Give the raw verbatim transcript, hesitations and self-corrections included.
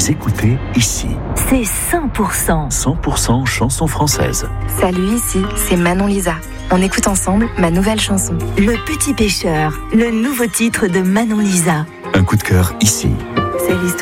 Vous écoutez ici. C'est cent pour cent. cent pour cent chanson française. Salut, ici, c'est Manon Lisa. On écoute ensemble ma nouvelle chanson. Le Petit Pêcheur, le nouveau titre de Manon Lisa. Un coup de cœur ici. C'est l'histoire